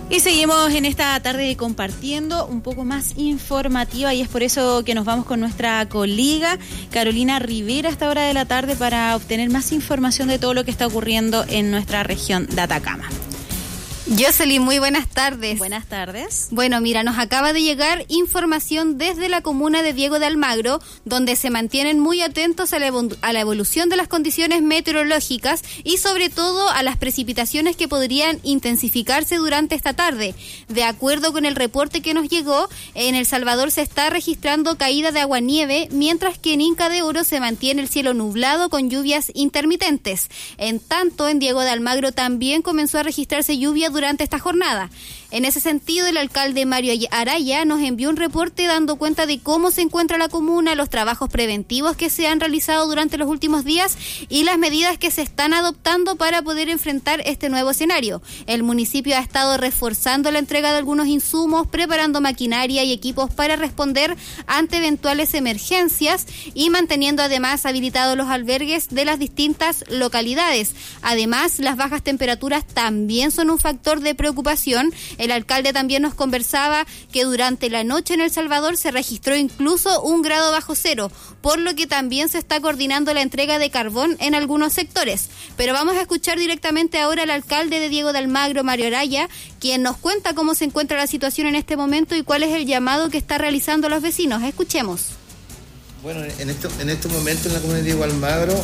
Y seguimos en esta tarde compartiendo un poco más informativa y es por eso que nos vamos con nuestra colega Carolina Rivera a esta hora de la tarde para obtener más información de todo lo que está ocurriendo en nuestra región de Atacama. Jocelyn, muy buenas tardes. Buenas tardes. Bueno, mira, nos acaba de llegar información desde la comuna de Diego de Almagro, donde se mantienen muy atentos a la evolución de las condiciones meteorológicas y sobre todo a las precipitaciones que podrían intensificarse durante esta tarde. De acuerdo con el reporte que nos llegó, en El Salvador se está registrando caída de aguanieve, mientras que en Inca de Oro se mantiene el cielo nublado con lluvias intermitentes. En tanto, en Diego de Almagro también comenzó a registrarse lluvia durante esta jornada. En ese sentido, el alcalde Mario Araya nos envió un reporte dando cuenta de cómo se encuentra la comuna, los trabajos preventivos que se han realizado durante los últimos días y las medidas que se están adoptando para poder enfrentar este nuevo escenario. El municipio ha estado reforzando la entrega de algunos insumos, preparando maquinaria y equipos para responder ante eventuales emergencias y manteniendo además habilitados los albergues de las distintas localidades. Además, las bajas temperaturas también son un factor de preocupación. El alcalde también nos conversaba que durante la noche en El Salvador se registró incluso 1 grado bajo cero, por lo que también se está coordinando la entrega de carbón en algunos sectores. Pero vamos a escuchar directamente ahora al alcalde de Diego de Almagro, Mario Araya, quien nos cuenta cómo se encuentra la situación en este momento y cuál es el llamado que está realizando a los vecinos. Escuchemos. Bueno, en este momento en la comunidad de Diego de Almagro,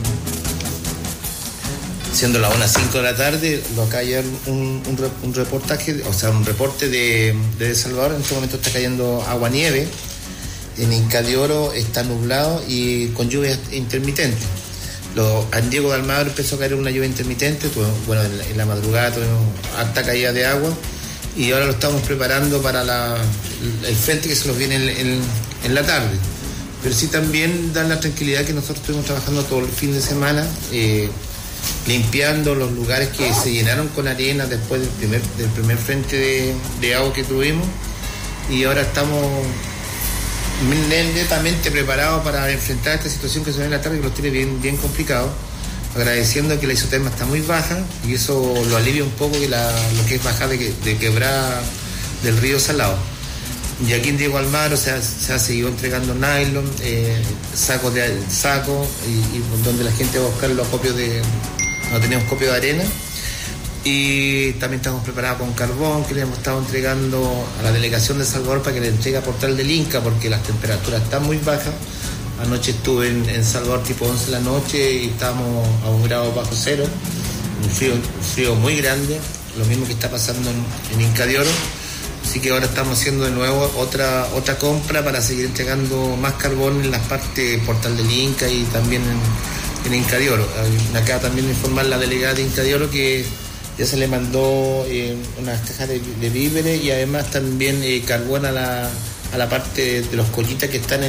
siendo las 1:05 de la tarde, lo acá hay un reportaje, o sea, un reporte de El Salvador. En este momento está cayendo aguanieve. En Inca de Oro está nublado y con lluvias intermitentes. En Diego de Almagro empezó a caer una lluvia intermitente. Bueno, en la madrugada tuvimos alta caída de agua y ahora lo estamos preparando para el frente que se nos viene en la tarde. Pero sí también dan la tranquilidad que nosotros estuvimos trabajando todo el fin de semana, limpiando los lugares que se llenaron con arena después del primer frente de agua que tuvimos, y ahora estamos netamente preparados para enfrentar esta situación que se ve en la tarde, que los tiene bien complicados, agradeciendo que la isoterma está muy baja y eso lo alivia un poco lo que es bajar de quebrada del río Salado. Y aquí en Diego Almagro se ha seguido entregando nylon, sacos y donde la gente va a buscar los copios no tenemos copio de arena. Y también estamos preparados con carbón que le hemos estado entregando a la delegación de Salvador para que le entregue a Portal del Inca, porque las temperaturas están muy bajas. Anoche estuve en Salvador tipo 11 de la noche y estábamos a 1 grado bajo cero, un frío muy grande, lo mismo que está pasando en Inca de Oro. Así que ahora estamos haciendo de nuevo otra compra para seguir entregando más carbón en las partes Portal del Inca y también en Inca de Oro. Acá también informar la delegada de Inca de Oro que ya se le mandó unas cajas de víveres y además también carbón a la parte de los collitas que están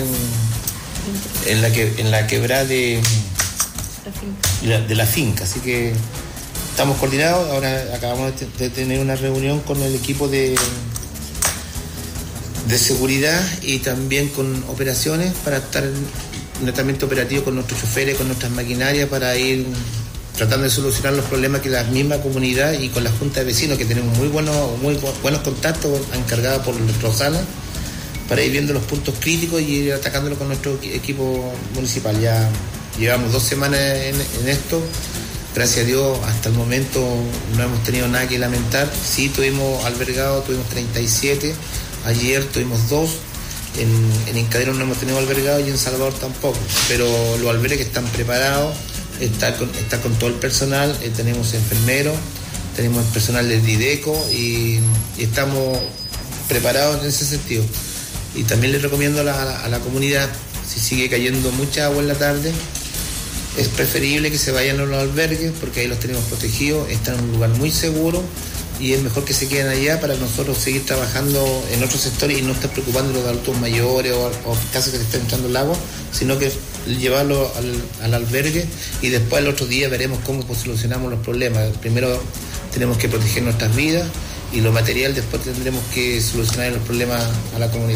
en la quebrada de la finca. Así que estamos coordinados. Ahora acabamos de tener una reunión con el equipo de seguridad y también con operaciones para estar netamente operativo con nuestros choferes, con nuestras maquinarias, para ir tratando de solucionar los problemas que la misma comunidad y con la Junta de Vecinos, que tenemos muy buenos contactos, encargados por Rosana, para ir viendo los puntos críticos y ir atacándolo con nuestro equipo municipal. Ya llevamos 2 semanas en esto. Gracias a Dios, hasta el momento no hemos tenido nada que lamentar. Sí, tuvimos 37, ayer tuvimos 2, en Inca de Oro no hemos tenido albergado y en Salvador tampoco, pero los albergues están preparados, está con todo el personal, tenemos enfermeros, tenemos personal del Dideco y estamos preparados en ese sentido. Y también les recomiendo a la comunidad, si sigue cayendo mucha agua en la tarde, es preferible que se vayan a los albergues porque ahí los tenemos protegidos, están en un lugar muy seguro y es mejor que se queden allá para nosotros seguir trabajando en otros sectores y no estar preocupando los adultos mayores o casos que se está entrando el agua, sino que llevarlo al albergue y después el otro día veremos cómo solucionamos los problemas. Primero tenemos que proteger nuestras vidas y lo material después tendremos que solucionar los problemas a la comunidad.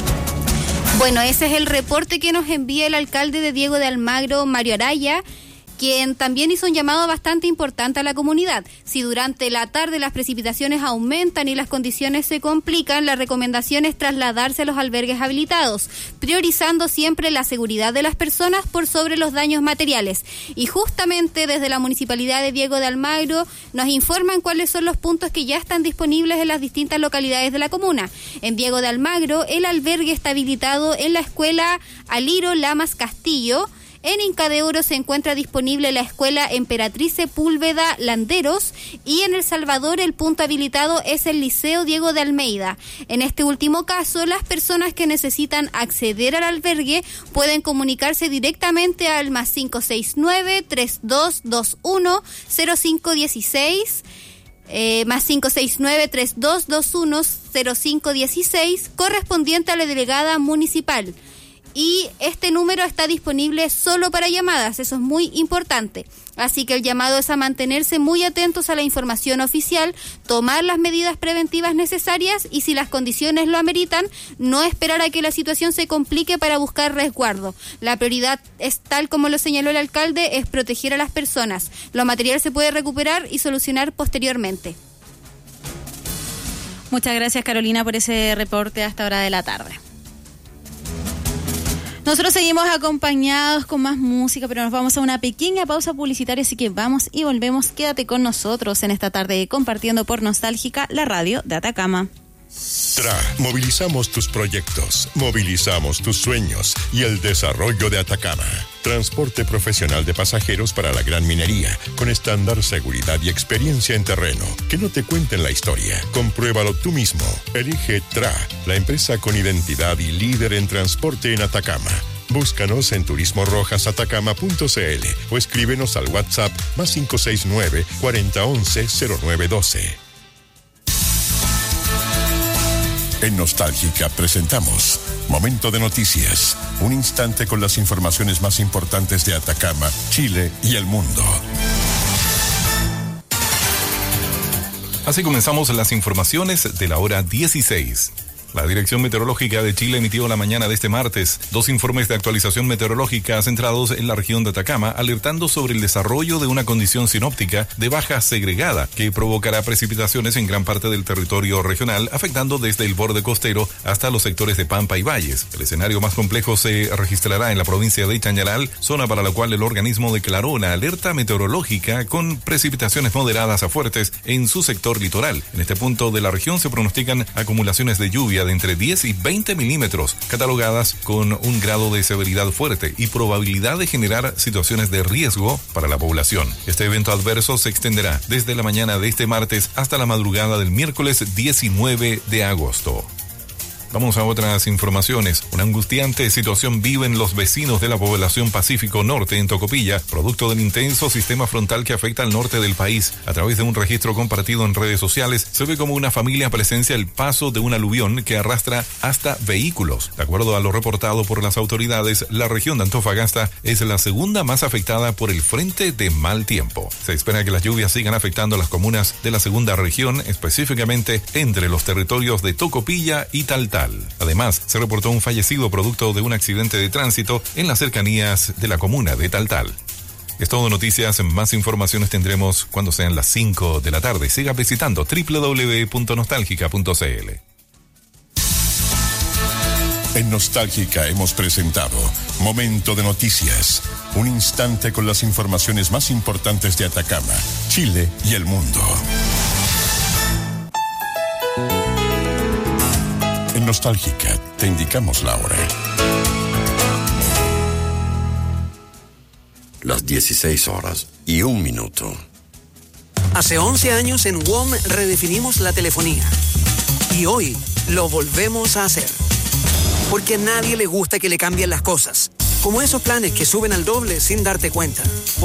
Bueno, ese es el reporte que nos envía el alcalde de Diego de Almagro, Mario Araya. quien también hizo un llamado bastante importante a la comunidad. Si durante la tarde las precipitaciones aumentan y las condiciones se complican, la recomendación es trasladarse a los albergues habilitados, priorizando siempre la seguridad de las personas por sobre los daños materiales. Y justamente desde la Municipalidad de Diego de Almagro nos informan cuáles son los puntos que ya están disponibles en las distintas localidades de la comuna. En Diego de Almagro, el albergue está habilitado en la escuela Aliro Lamas Castillo. En Inca de Oro se encuentra disponible la escuela Emperatriz Sepúlveda Landeros y en El Salvador el punto habilitado es el Liceo Diego de Almeida. En este último caso, las personas que necesitan acceder al albergue pueden comunicarse directamente al +569-3221-0516, más 569-3221-0516, correspondiente a la delegada municipal. Y este número está disponible solo para llamadas, eso es muy importante. Así que el llamado es a mantenerse muy atentos a la información oficial, tomar las medidas preventivas necesarias y si las condiciones lo ameritan, no esperar a que la situación se complique para buscar resguardo. La prioridad es, tal como lo señaló el alcalde, es proteger a las personas. Lo material se puede recuperar y solucionar posteriormente. Muchas gracias, Carolina, por ese reporte a esta hora de la tarde. Nosotros seguimos acompañados con más música, pero nos vamos a una pequeña pausa publicitaria, así que vamos y volvemos. Quédate con nosotros en esta tarde compartiendo por Nostálgica, la radio de Atacama. Movilizamos tus proyectos, movilizamos tus sueños y el desarrollo de Atacama. Transporte profesional de pasajeros para la gran minería, con estándar, seguridad y experiencia en terreno. Que no te cuenten la historia, compruébalo tú mismo. Elige TRA, la empresa con identidad y líder en transporte en Atacama. Búscanos en turismorojasatacama.cl o escríbenos al WhatsApp +569 4011 0912. En Nostálgica presentamos Momento de Noticias, un instante con las informaciones más importantes de Atacama, Chile y el mundo. Así comenzamos las informaciones de la hora 16. La Dirección Meteorológica de Chile emitió la mañana de este martes 2 informes de actualización meteorológica centrados en la región de Atacama, alertando sobre el desarrollo de una condición sinóptica de baja segregada que provocará precipitaciones en gran parte del territorio regional, afectando desde el borde costero hasta los sectores de Pampa y Valles. El escenario más complejo se registrará en la provincia de Chañaral, zona para la cual el organismo declaró una alerta meteorológica con precipitaciones moderadas a fuertes en su sector litoral. En este punto de la región se pronostican acumulaciones de lluvia de entre 10 y 20 milímetros, catalogadas con un grado de severidad fuerte y probabilidad de generar situaciones de riesgo para la población. Este evento adverso se extenderá desde la mañana de este martes hasta la madrugada del miércoles 19 de agosto. Vamos a otras informaciones. Una angustiante situación viven los vecinos de la población Pacífico Norte en Tocopilla, producto del intenso sistema frontal que afecta al norte del país. A través de un registro compartido en redes sociales, se ve como una familia presencia el paso de un aluvión que arrastra hasta vehículos. De acuerdo a lo reportado por las autoridades, la región de Antofagasta es la segunda más afectada por el frente de mal tiempo. Se espera que las lluvias sigan afectando a las comunas de la segunda región, específicamente entre los territorios de Tocopilla y Taltal. Además, se reportó un fallecido producto de un accidente de tránsito en las cercanías de la comuna de Taltal. Es todo noticias, más informaciones tendremos cuando sean las 5 de la tarde. Siga visitando www.nostalgica.cl. En Nostálgica hemos presentado Momento de Noticias, un instante con las informaciones más importantes de Atacama, Chile y el mundo. En Nostálgica te indicamos la hora. Las 16:01. Hace 11 años en WOM redefinimos la telefonía. Y hoy lo volvemos a hacer. Porque a nadie le gusta que le cambien las cosas. Como esos planes que suben al doble sin darte cuenta.